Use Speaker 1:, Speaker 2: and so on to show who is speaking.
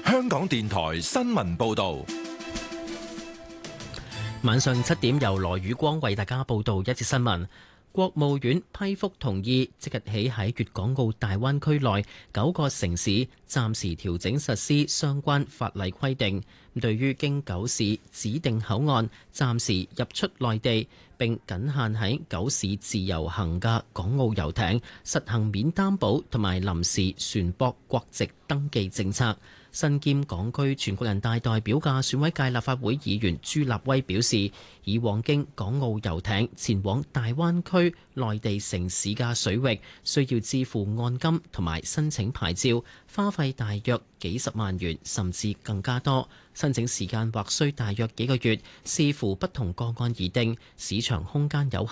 Speaker 1: 香港電台新聞報道。
Speaker 2: 晚上7點由羅宇光為大家報道一節新聞。國務院批覆同意，即日起喺粵港澳大灣區內9個城市暫時調整實施相關法例規定。對於經9市指定口岸暫時入出內地並僅限喺9市自由行嘅港澳遊艇，實行免擔保同埋臨時船舶國籍登記政策。身兼港區全國人大代表嘅選委界立法會議員朱立威表示，以往經港澳遊艇前往大灣區內地城市嘅水域，需要支付按金同埋申請牌照，花費大約幾十萬元，甚至更加多。申請時間或需大約幾個月，視乎不同個案而定，市場空間有限。